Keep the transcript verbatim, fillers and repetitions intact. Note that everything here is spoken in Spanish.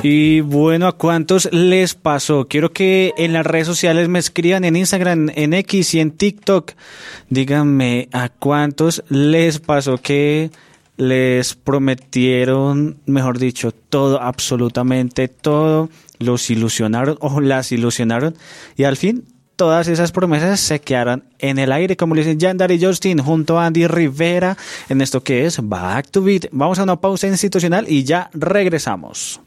Y bueno, ¿a cuántos les pasó? Quiero que en las redes sociales me escriban, en Instagram, en X y en TikTok. Díganme, ¿a cuántos les pasó que les prometieron, mejor dicho, todo, absolutamente todo, los ilusionaron o las ilusionaron y al fin todas esas promesas se quedaron en el aire, como le dicen Yandar y Justin junto a Andy Rivera en esto que es Back to Beat? Vamos a una pausa institucional y ya regresamos.